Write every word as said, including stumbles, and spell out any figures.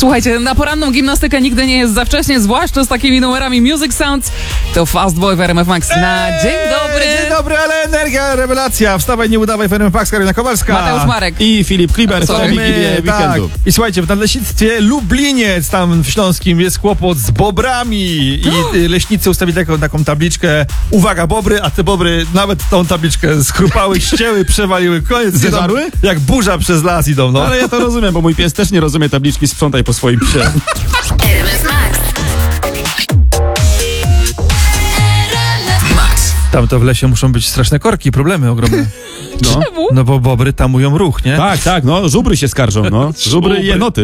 Słuchajcie, na poranną gimnastykę nigdy nie jest za wcześnie, zwłaszcza z takimi numerami Music Sounds. To Fast Boy w R M F Max na dzień dobry. Dzień dobry, ale energia, rewelacja. Wstawaj, nie udawaj w R M F Max, Karolina Kowalska. Mateusz Marek. I Filip Kliber, Sorry. to Wigilię weekendu. Tak. I słuchajcie, w Nadleśnictwie Lubliniec, tam w Śląskim, jest kłopot z bobrami i y, leśnicy ustawili taką, taką tabliczkę. Uwaga, bobry, a te bobry nawet tą tabliczkę skrupały, ścięły, przewaliły. Koniec. Zeżarły? Idą, jak burza przez las idą, no. Ale ja to rozumiem, bo mój pies też nie rozumie tabliczki sprzątaj po swoim psie. R M F Max. Tam to w lesie muszą być straszne korki, problemy ogromne. No. Czemu? No bo bobry tamują ruch, nie? Tak, tak, no, żubry się skarżą, no. Żubry i jenoty.